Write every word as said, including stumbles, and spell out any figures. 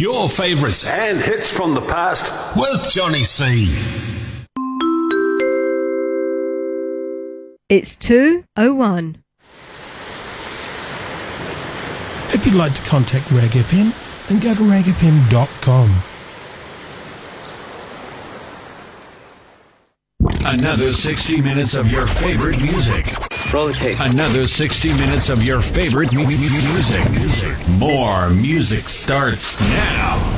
Your favourites and hits from the past with Johnny C. It's two oh one. If you'd like to contact Rag F M, then go to rag f m dot com. Another sixty minutes of your favorite music. Roll the tape. Another sixty minutes of your favorite mu- mu- music. More music starts now.